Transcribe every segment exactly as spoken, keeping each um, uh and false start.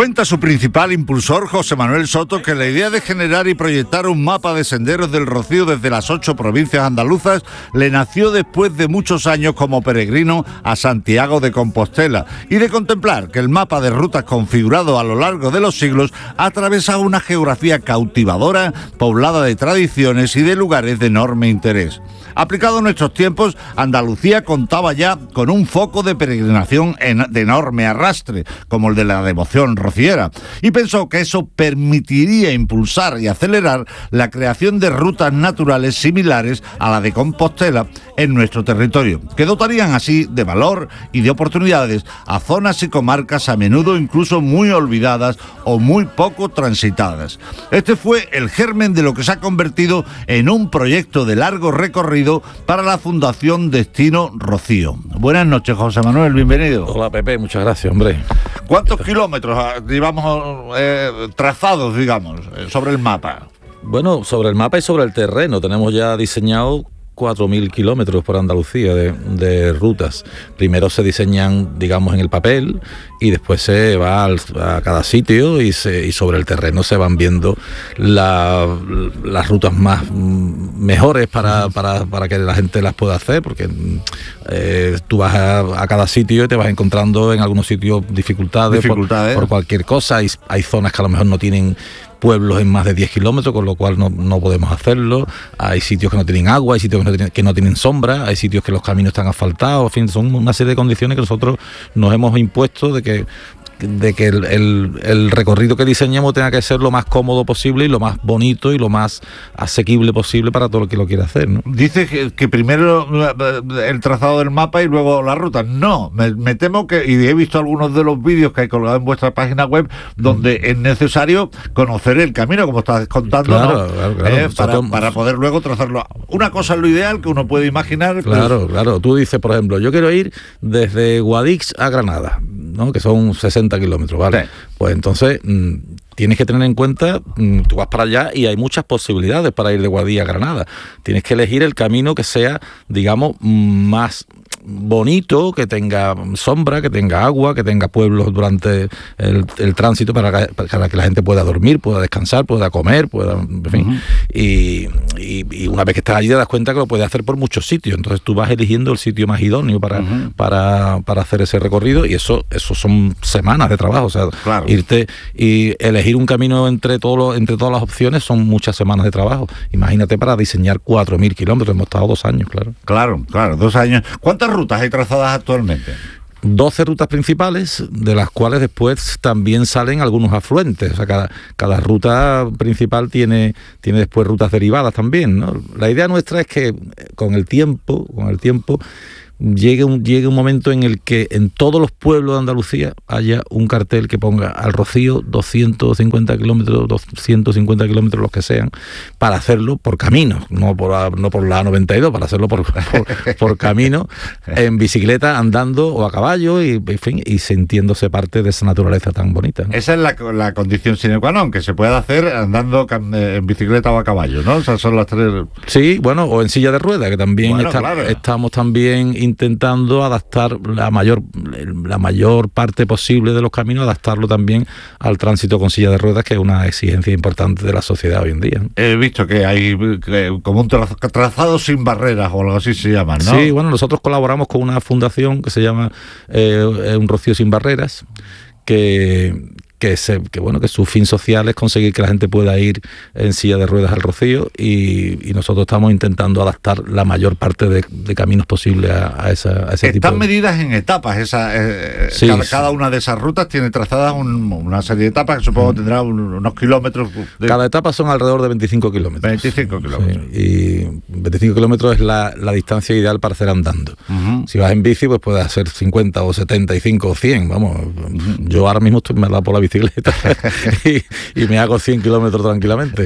Cuenta su principal impulsor, José Manuel Soto, que la idea de generar y proyectar un mapa de senderos del Rocío desde las ocho provincias andaluzas le nació después de muchos años como peregrino a Santiago de Compostela y de contemplar que el mapa de rutas configurado a lo largo de los siglos atraviesa una geografía cautivadora, poblada de tradiciones y de lugares de enorme interés. Aplicado a nuestros tiempos, Andalucía contaba ya con un foco de peregrinación en, de enorme arrastre, como el de la devoción rociera, y pensó que eso permitiría impulsar y acelerar la creación de rutas naturales similares a la de Compostela en nuestro territorio, que dotarían así de valor y de oportunidades a zonas y comarcas a menudo incluso muy olvidadas o muy poco transitadas. Este fue el germen de lo que se ha convertido en un proyecto de largo recorrido para la Fundación Destino Rocío. Buenas noches, José Manuel, bienvenido. Hola, Pepe, muchas gracias, hombre. ¿Cuántos kilómetros llevamos eh, trazados, digamos, sobre el mapa? Bueno, sobre el mapa y sobre el terreno tenemos ya diseñado cuatro mil kilómetros por Andalucía de, de rutas. Primero se diseñan, digamos, en el papel y después se va al, a cada sitio y, se, y sobre el terreno se van viendo la, las rutas más mejores para, para, para que la gente las pueda hacer, porque eh, tú vas a, a cada sitio y te vas encontrando en algunos sitios dificultades, dificultades. Por, por cualquier cosa. Hay, hay zonas que a lo mejor no tienen pueblos en más de diez kilómetros, con lo cual no, no podemos hacerlo. Hay sitios que no tienen agua, hay sitios que no tienen, que no tienen sombra, hay sitios que los caminos están asfaltados, en fin, son una serie de condiciones que nosotros nos hemos impuesto de que de que el, el, el recorrido que diseñemos tenga que ser lo más cómodo posible y lo más bonito y lo más asequible posible para todo el que lo quiera hacer, ¿no? Dice que, que primero el trazado del mapa y luego la ruta. No, me, me temo que, y he visto algunos de los vídeos que hay colgados en vuestra página web, donde mm. es necesario conocer el camino, como estás contando, claro, ¿no? claro, claro. Eh, para, para poder luego trazarlo. Una cosa es lo ideal que uno puede imaginar. Claro, pero... claro. Tú dices, por ejemplo, yo quiero ir desde Guadix a Granada, ¿no? Que son sesenta kilómetros, ¿vale? Sí. Pues entonces mmm, tienes que tener en cuenta, mmm, tú vas para allá y hay muchas posibilidades para ir de Guadix a Granada. Tienes que elegir el camino que sea, digamos, más bonito, que tenga sombra, que tenga agua, que tenga pueblos durante el, el tránsito para que, para que la gente pueda dormir, pueda descansar, pueda comer, pueda, en fin. Uh-huh. y, y, y una vez que estás allí te das cuenta que lo puedes hacer por muchos sitios, entonces tú vas eligiendo el sitio más idóneo para, uh-huh. para, para hacer ese recorrido, y eso, eso son semanas de trabajo, o sea, claro. irte y elegir un camino entre todos los, entre todas las opciones son muchas semanas de trabajo. Imagínate para diseñar cuatro mil kilómetros, hemos estado dos años, claro. Claro, claro, dos años. ¿Cuántas rutas hay trazadas actualmente? doce rutas principales, de las cuales después también salen algunos afluentes. O sea, cada, cada ruta principal tiene, tiene después rutas derivadas también, ¿no? La idea nuestra es que con el tiempo, con el tiempo, llegue un, llegue un momento en el que en todos los pueblos de Andalucía haya un cartel que ponga al Rocío doscientos cincuenta kilómetros, doscientos cincuenta kilómetros, los que sean, para hacerlo por camino, no por, no por la A noventa y dos, para hacerlo por, por, por camino, en bicicleta, andando o a caballo, y, en fin, y sintiéndose parte de esa naturaleza tan bonita, ¿no? Esa es la, la condición sine qua non, que se pueda hacer andando en bicicleta o a caballo, ¿no? Esas son las tres. Sí, bueno, o en silla de ruedas, que también bueno, está, claro. estamos también intentando adaptar la mayor la mayor parte posible de los caminos, adaptarlo también al tránsito con silla de ruedas, que es una exigencia importante de la sociedad hoy en día, ¿no? He visto que hay que, como un trazado sin barreras o algo así se llama, ¿no? Sí, bueno, nosotros colaboramos con una fundación que se llama eh, Un Rocío sin Barreras, que Que, se, que bueno que su fin social es conseguir que la gente pueda ir en silla de ruedas al Rocío, y, y nosotros estamos intentando adaptar la mayor parte de, de caminos posibles a, a, esa, a ese Están tipo de... Están medidas en etapas, esa, eh, sí, cada, sí. cada una de esas rutas tiene trazadas un, una serie de etapas que supongo tendrá un, unos kilómetros. De... Cada etapa son alrededor de veinticinco kilómetros. veinticinco kilómetros. Sí, y veinticinco kilómetros es la, la distancia ideal para hacer andando. Uh-huh. Si vas en bici, pues puedes hacer cincuenta o setenta y cinco o cien, vamos. Uh-huh. Yo ahora mismo estoy me da por la bicicleta y, y me hago cien kilómetros tranquilamente.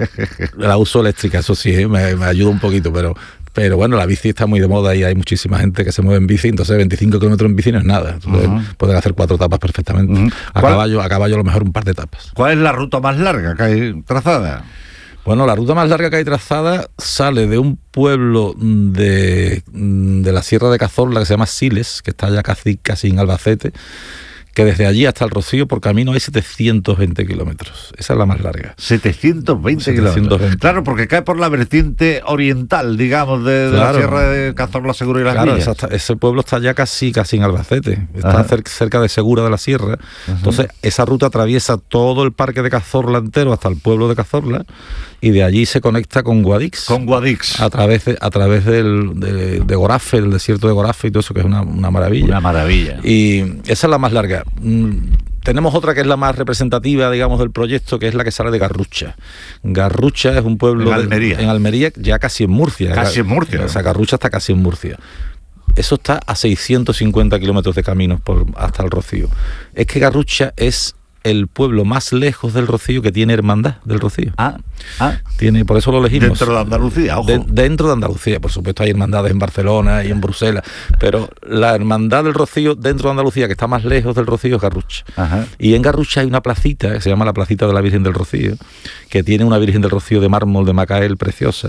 La uso eléctrica, eso sí, ¿eh? me, me ayuda un poquito, pero pero bueno, la bici está muy de moda y hay muchísima gente que se mueve en bici, entonces veinticinco kilómetros en bici no es nada. Entonces, uh-huh. pueden hacer cuatro etapas perfectamente. Uh-huh. A caballo, a caballo a lo mejor un par de etapas. ¿Cuál es la ruta más larga que hay trazada? Bueno, la ruta más larga que hay trazada sale de un pueblo de, de la Sierra de Cazorla que se llama Siles, que está ya casi, casi en Albacete, que desde allí hasta el Rocío por camino hay setecientos veinte kilómetros. Esa es la más larga. setecientos veinte kilómetros. Claro, porque cae por la vertiente oriental, digamos, de, de claro. la Sierra de Cazorla, Segura y Las claro, Villas. Claro, ese pueblo está ya casi, casi en Albacete, está cerca, cerca de Segura de la Sierra. Ajá. Entonces, esa ruta atraviesa todo el parque de Cazorla entero hasta el pueblo de Cazorla y de allí se conecta con Guadix. Con Guadix. A través de, a través del, de, de Gorafe, el desierto de Gorafe y todo eso, que es una, una maravilla. Una maravilla. Y esa es la más larga. Tenemos otra que es la más representativa, digamos, del proyecto, que es la que sale de Garrucha. Garrucha es un pueblo... En Almería. De, en Almería, ya casi en Murcia. Casi en Murcia. O sea, Garrucha está casi en Murcia. Eso está a seiscientos cincuenta kilómetros de caminos por, hasta el Rocío. Es que Garrucha es el pueblo más lejos del Rocío que tiene hermandad del Rocío. Ah, ah. Tiene, por eso lo elegimos. Dentro de Andalucía, ojo. De, dentro de Andalucía, por supuesto hay hermandades en Barcelona y en Bruselas, pero la hermandad del Rocío dentro de Andalucía, que está más lejos del Rocío, es Garrucha. Ajá. Y en Garrucha hay una placita, que se llama la placita de la Virgen del Rocío, que tiene una Virgen del Rocío de mármol de Macael preciosa,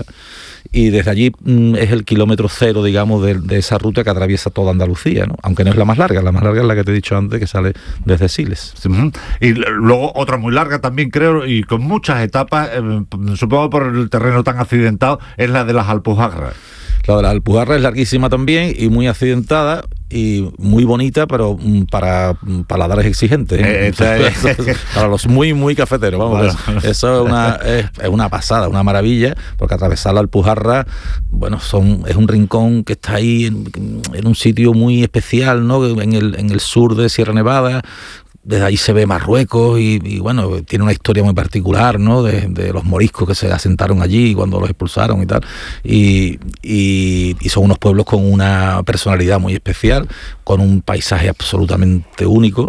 y desde allí mmm, es el kilómetro cero, digamos, de, de esa ruta que atraviesa toda Andalucía, ¿no? Aunque no es la más larga, la más larga es la que te he dicho antes, que sale desde Siles. Sí, y luego otra muy larga también, creo, y con muchas etapas, eh, supongo por el terreno tan accidentado, es la de las Alpujarras. La de las Alpujarras es larguísima también y muy accidentada y muy bonita, pero para paladares exigentes, ¿eh? Eh, es... para los muy, muy cafeteros, vamos. Bueno. Eso es una, es, es una pasada, una maravilla, porque atravesar la Alpujarra, bueno, son, es un rincón que está ahí en, en un sitio muy especial, ¿no? En el, en el sur de Sierra Nevada. Desde ahí se ve Marruecos y, y bueno, tiene una historia muy particular, ¿no? De, de los moriscos que se asentaron allí cuando los expulsaron y tal. Y, y, y son unos pueblos con una personalidad muy especial, con un paisaje absolutamente único.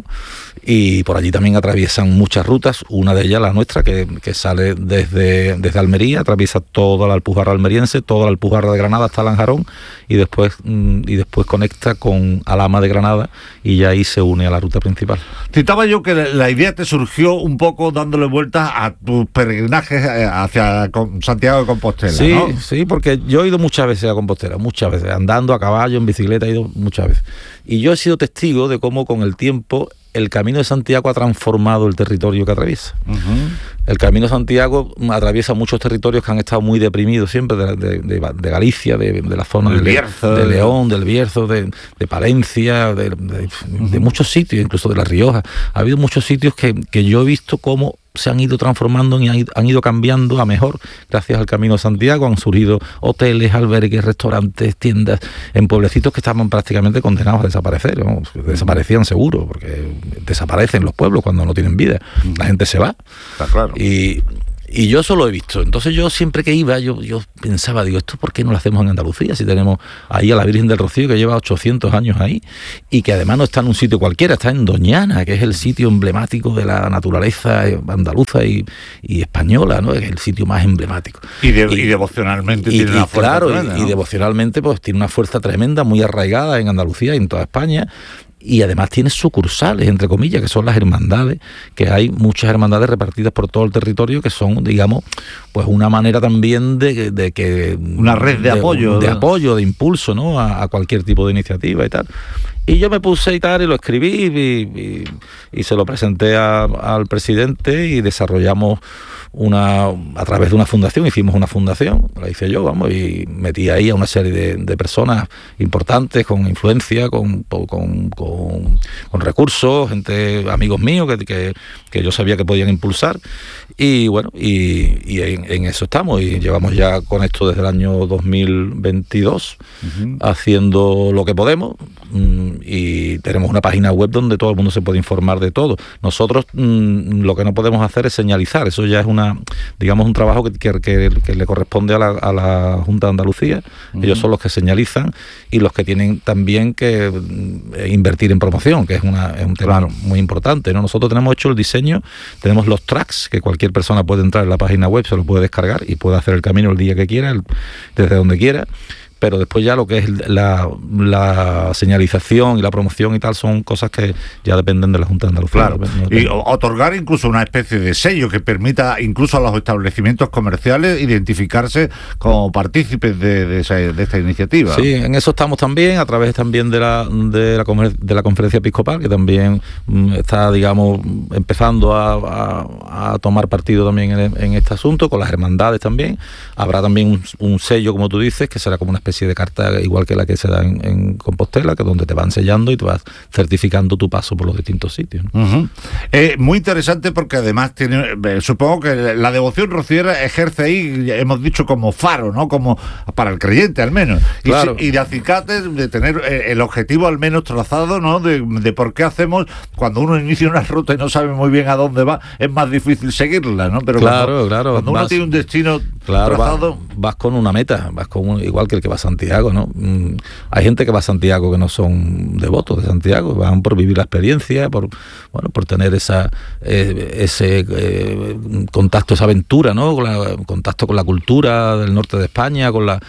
Y por allí también atraviesan muchas rutas, una de ellas la nuestra, que, que sale desde, desde Almería, atraviesa toda la Alpujarra almeriense, toda la Alpujarra de Granada hasta Lanjarón, y después, y después conecta con Alhama de Granada, y ya ahí se une a la ruta principal. Citaba yo que la idea te surgió un poco dándole vueltas a tus peregrinajes hacia Santiago de Compostela, sí, ¿no? Sí, porque yo he ido muchas veces a Compostela, muchas veces, andando a caballo, en bicicleta, he ido muchas veces. Y yo he sido testigo de cómo con el tiempo el Camino de Santiago ha transformado el territorio que atraviesa. Uh-huh. El Camino de Santiago atraviesa muchos territorios que han estado muy deprimidos siempre, de, de, de, de Galicia, de, de la zona de, Bierzo, de León, del Bierzo, de, de Palencia, de, de, uh-huh. de muchos sitios, incluso de La Rioja. Ha habido muchos sitios que, que yo he visto cómo se han ido transformando y han ido, han ido cambiando a mejor gracias al Camino de Santiago. Han surgido hoteles, albergues, restaurantes, tiendas en pueblecitos que estaban prácticamente condenados a desaparecer, ¿no? Desaparecían seguro, porque desaparecen los pueblos cuando no tienen vida. La gente se va. Está claro. Y, y yo eso lo he visto. Entonces yo siempre que iba, yo, yo pensaba, digo, ¿esto por qué no lo hacemos en Andalucía? Si tenemos ahí a la Virgen del Rocío, que lleva ochocientos años ahí, y que además no está en un sitio cualquiera, está en Doñana, que es el sitio emblemático de la naturaleza andaluza y, y española, ¿no? Es el sitio más emblemático. Y, de, y, y devocionalmente y, tiene y, una fuerza claro, tremenda, y, ¿no? y devocionalmente pues tiene una fuerza tremenda, muy arraigada en Andalucía y en toda España. Y además tiene sucursales, entre comillas, que son las hermandades, que hay muchas hermandades repartidas por todo el territorio, que son, digamos, pues una manera también de, de que... Una red de, de apoyo. De, de apoyo, de impulso, ¿no? A, a cualquier tipo de iniciativa y tal. Y yo me puse y tal, y lo escribí, y, y, y se lo presenté a, al presidente, y desarrollamos una, a través de una fundación, hicimos una fundación, la hice yo, vamos, y metí ahí a una serie de, de personas importantes, con influencia, con, con, con, con recursos, gente, amigos míos, que, que, que yo sabía que podían impulsar, y bueno, y, y en, en eso estamos, y llevamos ya con esto desde el año dos mil veintidós, uh-huh. haciendo lo que podemos, y tenemos una página web donde todo el mundo se puede informar de todo. Nosotros mmm, lo que no podemos hacer es señalizar, eso ya es una, digamos, un trabajo que, que, que, que le corresponde a la, a la Junta de Andalucía. Uh-huh. Ellos son los que señalizan y los que tienen también que eh, invertir en promoción, que es, una, es un tema claro. muy importante, ¿no? Nosotros tenemos hecho el diseño, tenemos los tracks, que cualquier persona puede entrar en la página web, se lo puede descargar y puede hacer el camino el día que quiera, el, desde donde quiera. pero después ya lo que es la, la señalización y la promoción y tal son cosas que ya dependen de la Junta de Andalucía. Claro, no y otorgar incluso una especie de sello que permita incluso a los establecimientos comerciales identificarse como partícipes de, de, esa, de esta iniciativa. Sí, en eso estamos también, a través también de la, de la, de la Conferencia Episcopal, que también está, digamos, empezando a, a, a tomar partido también en, en este asunto, con las hermandades también. Habrá también un, un sello, como tú dices, que será como una especie de carta igual que la que se da en, en Compostela, que es donde te van sellando y te vas certificando tu paso por los distintos sitios, ¿no? Uh-huh. Eh, muy interesante porque además tiene, eh, supongo que la devoción rociera ejerce ahí, hemos dicho, como faro, ¿no? Como para el creyente al menos. Y, claro. si, y de acicate, de tener eh, el objetivo al menos trazado, ¿no? De, de por qué hacemos, cuando uno inicia una ruta y no sabe muy bien a dónde va, es más difícil seguirla, ¿no? Pero claro, cuando, claro. cuando uno vas, tiene un destino claro, trazado... Vas, vas con una meta, vas con un, igual que el que va a Santiago, ¿no? Mm, hay gente que va a Santiago que no son devotos de Santiago, van por vivir la experiencia, por bueno, por tener esa eh, ese eh, contacto, esa aventura, ¿no? Con la, contacto con la cultura del norte de España, con la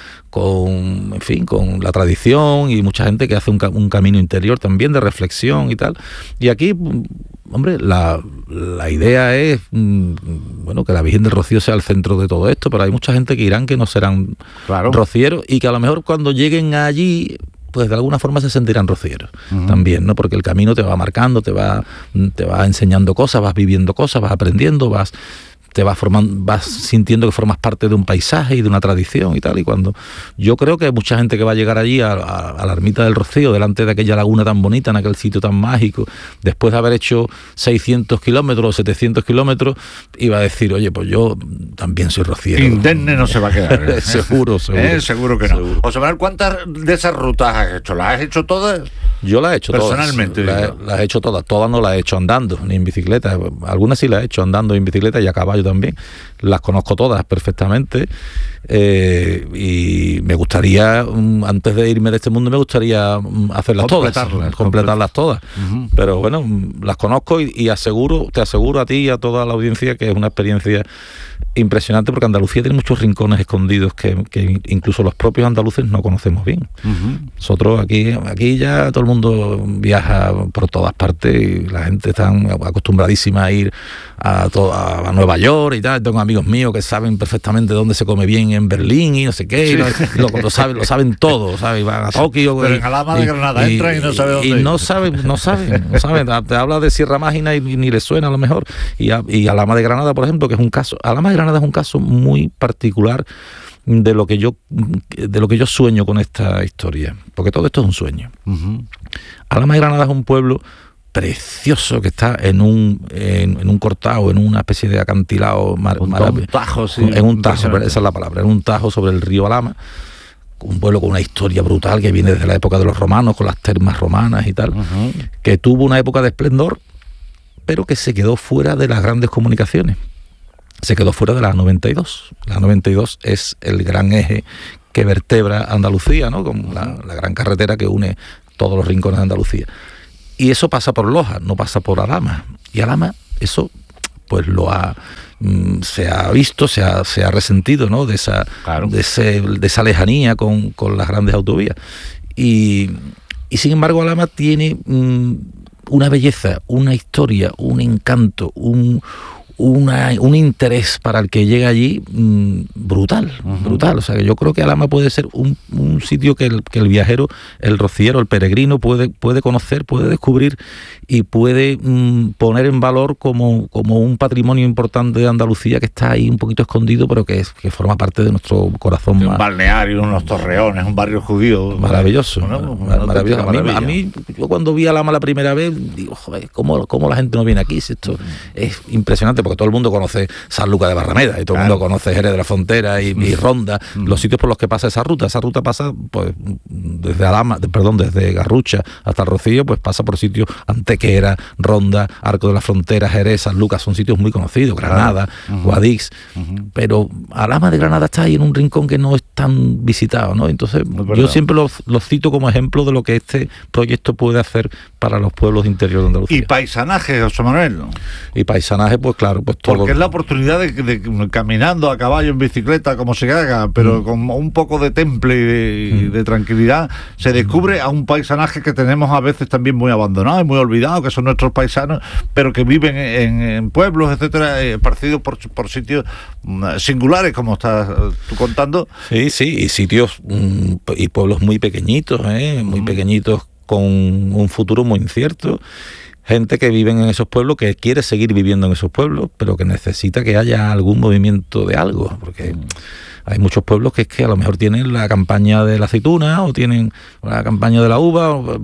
con en fin, con la tradición, y mucha gente que hace un, un camino interior también de reflexión y tal. Y aquí, hombre, la, la idea es bueno, que la Virgen del Rocío sea el centro de todo esto, pero hay mucha gente que irán que no serán claro. rocieros, y que a lo mejor cuando lleguen allí, pues de alguna forma se sentirán rocieros uh-huh. también, ¿no? Porque el camino te va marcando, te va, te va enseñando cosas, vas viviendo cosas, vas aprendiendo, vas te vas formando, vas sintiendo que formas parte de un paisaje y de una tradición y tal. Y cuando yo creo que hay mucha gente que va a llegar allí a, a, a la ermita del Rocío, delante de aquella laguna tan bonita, en aquel sitio tan mágico, después de haber hecho seiscientos kilómetros o setecientos kilómetros, y va a decir, oye, pues yo también soy rociero. Indemne no se va a quedar. ¿eh? seguro, seguro. ¿Eh? Seguro que no. Seguro. José Manuel, ¿cuántas de esas rutas has hecho? ¿Las has hecho todas? Yo las he hecho personalmente, todas. Personalmente. Las he hecho todas. Todas no las he hecho andando, ni en bicicleta. Algunas sí las he hecho andando en bicicleta y a caballo también. Las conozco todas perfectamente, eh, y me gustaría, antes de irme de este mundo, me gustaría hacerlas todas, completarlas todas. Uh-huh. Pero bueno, las conozco y, y aseguro, te aseguro a ti y a toda la audiencia que es una experiencia impresionante, porque Andalucía tiene muchos rincones escondidos que, que incluso los propios andaluces no conocemos bien. Uh-huh. Nosotros aquí, aquí ya todo el mundo viaja por todas partes y la gente está acostumbradísima a ir a, to- a Nueva York y tal. Tengo amigos míos que saben perfectamente dónde se come bien en Berlín y no sé qué, sí. y lo, lo, saben, lo saben todo, ¿sabes? Van a Tokio. Pero y, en Alhama de Granada y, entran y no saben dónde y ir. no saben, no saben, no saben. Te habla de Sierra Mágina y, y ni les suena a lo mejor. Y, a, y Alhama de Granada, por ejemplo, que es un caso, Alhama de Granada es un caso muy particular de lo que yo de lo que yo sueño con esta historia, porque todo esto es un sueño. Uh-huh. Alhama de Granada es un pueblo precioso que está en un en, en un cortado, en una especie de acantilado mar, un, mar, un tajo, sí, en un tajo, esa es la palabra, en un tajo sobre el río Alhama, un pueblo con una historia brutal que viene desde la época de los romanos, con las termas romanas y tal, uh-huh. que tuvo una época de esplendor, pero que se quedó fuera de las grandes comunicaciones. Se quedó fuera de la noventa y dos. La noventa y dos es el gran eje que vertebra Andalucía, ¿no? Con la, la gran carretera que une todos los rincones de Andalucía. Y eso pasa por Loja, no pasa por Alhama. Y Alhama, eso pues lo ha mm, se ha visto, se ha, se ha resentido, ¿no? De esa, claro. de, ese, de esa lejanía con, con las grandes autovías. Y, y sin embargo Alhama tiene mm, una belleza, una historia, un encanto, un Una, un interés para el que llega allí mmm, brutal, uh-huh. brutal. O sea, que yo creo que Alhama puede ser un, un sitio que el, que el viajero, el rociero, el peregrino puede, puede conocer, puede descubrir y puede mmm, poner en valor como, como un patrimonio importante de Andalucía que está ahí un poquito escondido, pero que, es, que forma parte de nuestro corazón. Un balneario, unos torreones, un barrio judío. Maravilloso. Bueno, mar- maravilloso. A mí, a mí, yo cuando vi Alhama la primera vez, digo, joder, ¿cómo, cómo la gente no viene aquí? Esto uh-huh. es impresionante, porque todo el mundo conoce San Lucas de Barrameda y todo el claro. mundo conoce Jerez de la Frontera y, y Ronda, mm. los sitios por los que pasa esa ruta. Esa ruta pasa pues desde Alhama, de, perdón, desde Garrucha hasta el Rocío, pues pasa por sitios Antequera, Ronda, Arco de la Frontera, Jerez, San Lucas, son sitios muy conocidos, Granada, claro. uh-huh. Guadix, uh-huh. pero Alhama de Granada está ahí en un rincón que no es tan visitado, ¿no? Entonces yo siempre los, los cito como ejemplo de lo que este proyecto puede hacer para los pueblos interiores de Andalucía. ¿Y paisanaje, José Manuel? Y paisanaje, pues claro, claro, pues todo. Porque es la oportunidad de, de caminando a caballo, en bicicleta, como se haga, pero mm. con un poco de temple y de, mm. y de tranquilidad, se descubre a un paisanaje que tenemos a veces también muy abandonado y muy olvidado, que son nuestros paisanos, pero que viven en, en pueblos, etcétera, esparcidos por, por sitios singulares, como estás tú contando. Sí, sí, y sitios mm, y pueblos muy pequeñitos, ¿eh? muy mm. pequeñitos, con un futuro muy incierto. Gente que vive en esos pueblos, que quiere seguir viviendo en esos pueblos, pero que necesita que haya algún movimiento de algo, porque hay muchos pueblos que es que a lo mejor tienen la campaña de la aceituna, o tienen la campaña de la uva, o,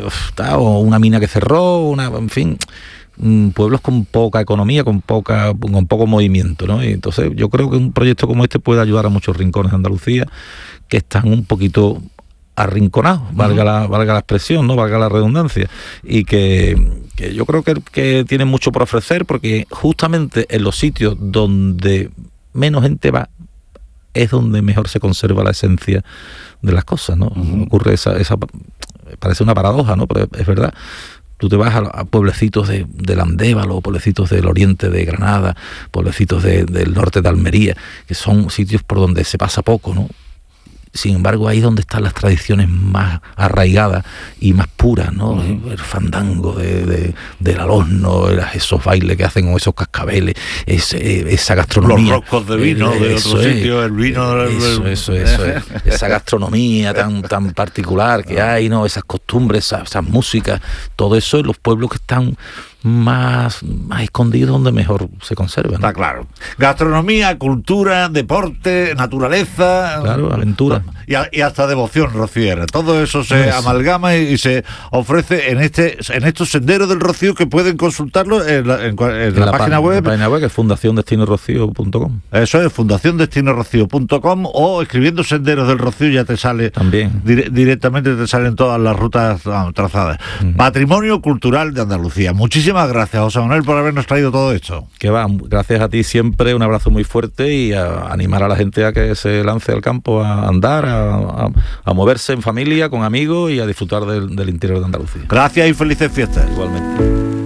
o una mina que cerró, una, en fin, pueblos con poca economía, con poca con poco movimiento, ¿no? Y entonces yo creo que un proyecto como este puede ayudar a muchos rincones de Andalucía que están un poquito arrinconados, valga la, valga la expresión, no valga la redundancia, y que, que yo creo que, que tienen mucho por ofrecer, porque justamente en los sitios donde menos gente va es donde mejor se conserva la esencia de las cosas, ¿no? Uh-huh. Ocurre esa, esa, parece una paradoja, ¿no? Pero es verdad. Tú te vas a, a pueblecitos de, del Andévalo, pueblecitos del oriente de Granada, pueblecitos de, del norte de Almería, que son sitios por donde se pasa poco, ¿no? Sin embargo, ahí es donde están las tradiciones más arraigadas y más puras, ¿no? Uh-huh. El fandango de, de, del alorno, esos bailes que hacen con esos cascabeles, ese, esa gastronomía. Los roscos de vino eh, de otro sitio, el vino... Eso, el... eso, eso, eso esa gastronomía tan, tan particular que hay, ¿no? Esas costumbres, esas, esas músicas, todo eso en los pueblos que están más, más escondidos, donde mejor se conservan, ¿no? Está claro. Gastronomía, cultura, deporte, naturaleza... Claro, aventura. Y, a, y hasta devoción rociera. Todo eso se eso. amalgama y, y se ofrece en este en estos senderos del Rocío, que pueden consultarlo en la, en, en en la, la página web. La página web, que es fundación destino rocío punto com. Eso es, fundación destino rocío punto com, o escribiendo Senderos del Rocío ya te sale... También. Dire, directamente te salen todas las rutas ah, trazadas. Uh-huh. Patrimonio Cultural de Andalucía. Muchísimas gracias, José Manuel, por habernos traído todo esto. Que va, gracias a ti siempre, un abrazo muy fuerte, y a animar a la gente a que se lance al campo a andar, a, a, a moverse en familia, con amigos, y a disfrutar del, del interior de Andalucía. Gracias y felices fiestas. Igualmente.